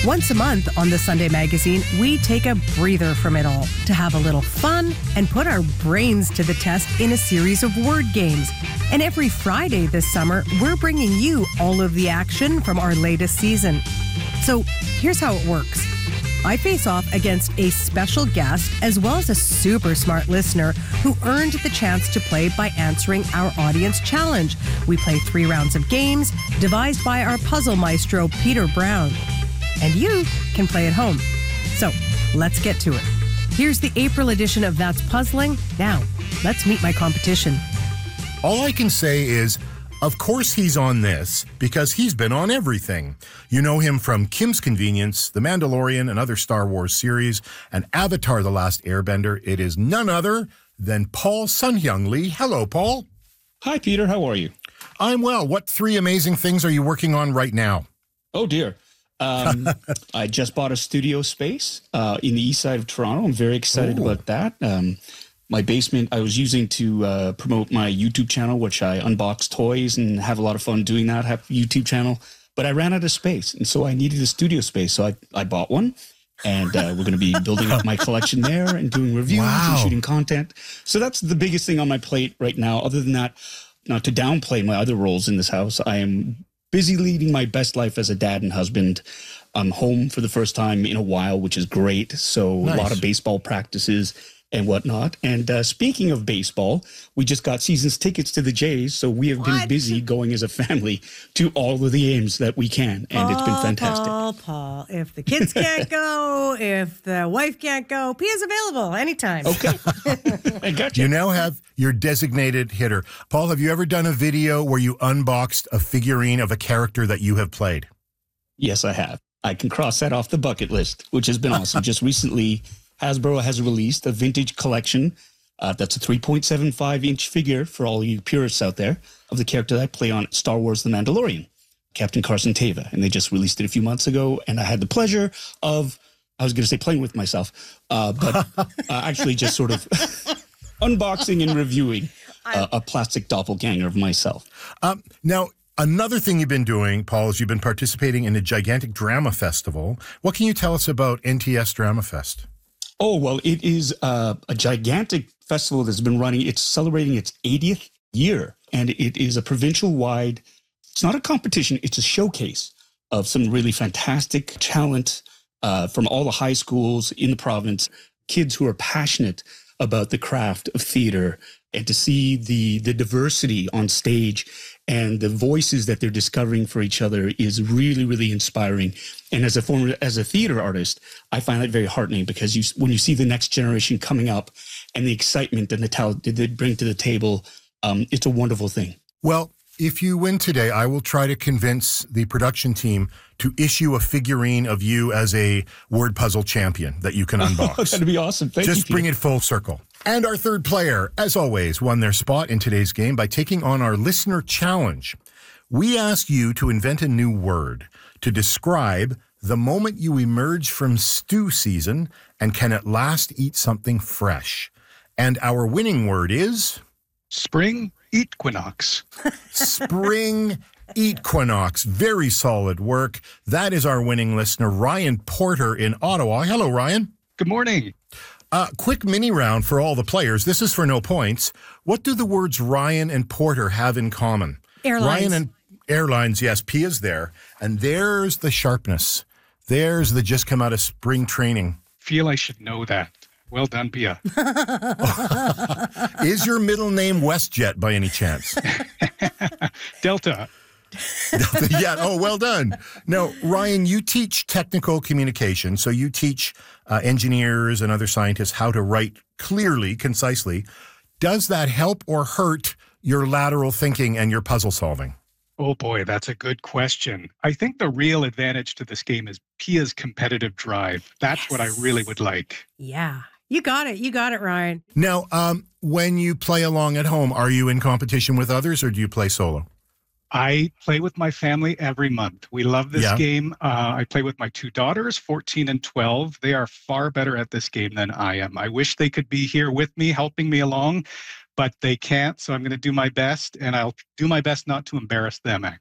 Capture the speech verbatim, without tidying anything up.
Once a month on the Sunday Magazine, we take a breather from it all to have a little fun and put our brains to the test in a series of word games. And every Friday this summer, we're bringing you all of the action from our latest season. So here's how it works. I face off against a special guest as well as a super smart listener who earned the chance to play by answering our audience challenge. We play three rounds of games devised by our puzzle maestro, Peter Brown. And you can play at home. So let's get to it. Here's the April edition of That's Puzzling. Now, let's meet my competition. All I can say is, of course he's on this because he's been on everything. You know him from Kim's Convenience, The Mandalorian, and other Star Wars series, and Avatar: The Last Airbender. It is none other than Paul Sun-Hyung Lee. Hello, Paul. Hi, Peter. How are you? I'm well. What three amazing things are you working on right now? Oh, dear. Um, I just bought a studio space uh, in the east side of Toronto. I'm very excited Ooh. about that. Um, my basement I was using to uh, promote my YouTube channel, which I unbox toys and have a lot of fun doing that, have a YouTube channel. But I ran out of space, and so I needed a studio space. So I, I bought one, and uh, we're going to be building up my collection there and doing reviews wow. and shooting content. So that's the biggest thing on my plate right now. Other than that, not to downplay my other roles in this house, I am busy leading my best life as a dad and husband. I'm home for the first time in a while, which is great. So nice. A lot of baseball practices and whatnot. And uh, speaking of baseball, we just got season's tickets to the Jays. So we have what? been busy going as a family to all of the games that we can. And Paul, it's been fantastic. Paul, Paul, if the kids can't go, if the wife can't go, P is available anytime. Okay. I got you. You now have your designated hitter. Paul, have you ever done a video where you unboxed a figurine of a character that you have played? Yes, I have. I can cross that off the bucket list, which has been awesome. Just recently, Hasbro has released a vintage collection uh, that's a three point seven five inch figure for all you purists out there of the character that I play on Star Wars The Mandalorian, Captain Carson Teva. And they just released it a few months ago, and I had the pleasure of, I was going to say playing with myself, uh, but uh, actually just sort of unboxing and reviewing uh, a plastic doppelganger of myself. Um, now, another thing you've been doing, Paul, is you've been participating in a gigantic drama festival. What can you tell us about N T S Drama Fest? Oh, well, it is uh, a gigantic festival that's been running. It's celebrating its eightieth year, and it is a provincial-wide, it's not a competition, it's a showcase of some really fantastic talent uh, from all the high schools in the province, kids who are passionate about the craft of theater, and to see the the diversity on stage and the voices that they're discovering for each other is really, really inspiring. And as a former, as a theater artist, I find that very heartening because you, when you see the next generation coming up and the excitement and the talent that they bring to the table, um, it's a wonderful thing. Well, if you win today, I will try to convince the production team to issue a figurine of you as a word puzzle champion that you can unbox. That'd be awesome. Thank Just you. bring it full circle. And our third player, as always, won their spot in today's game by taking on our listener challenge. We asked you to invent a new word to describe the moment you emerge from stew season and can at last eat something fresh. And our winning word is... Spring equinox. Spring equinox. Very solid work. That is our winning listener, Ryan Porter in Ottawa. Hello, Ryan. Good morning. Uh, quick mini round for all the players. This is for no points. What do the words Ryan and Porter have in common? Airlines. Ryan and airlines, yes, P is there. And there's the sharpness. There's the just come out of spring training. Feel I should know that. Well done, Pia. Is your middle name WestJet by any chance? Delta. Delta. Yeah. Oh, well done. Now, Ryan, you teach technical communication. So you teach uh, engineers and other scientists how to write clearly, concisely. Does that help or hurt your lateral thinking and your puzzle solving? Oh boy, that's a good question. I think the real advantage to this game is Pia's competitive drive. That's yes. what I really would like. Yeah. You got it. You got it, Ryan. Now, um, when you play along at home, are you in competition with others or do you play solo? I play with my family every month. We love this yeah. game. Uh, I play with my two daughters, fourteen and twelve. They are far better at this game than I am. I wish they could be here with me, helping me along, but they can't. So I'm going to do my best, and I'll do my best not to embarrass them, actually.